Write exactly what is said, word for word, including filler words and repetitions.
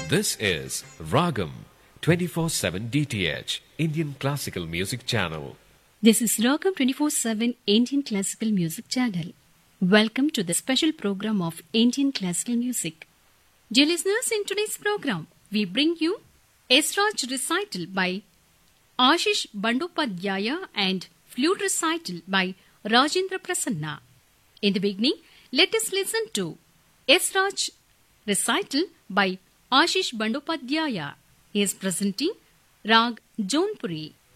This is Ragam twenty-four seven D T H, Indian Classical Music Channel. This is Ragam twenty-four seven Indian Classical Music Channel. Welcome to the special program of Indian Classical Music. Dear listeners, in today's program, we bring you Esraj recital by Ashish Bandopadhyaya and flute recital by Rajendra Prasanna. In the beginning, let us listen to Esraj recital by Ashish Bandopadhyaya. He is presenting Rag Jaunpuri.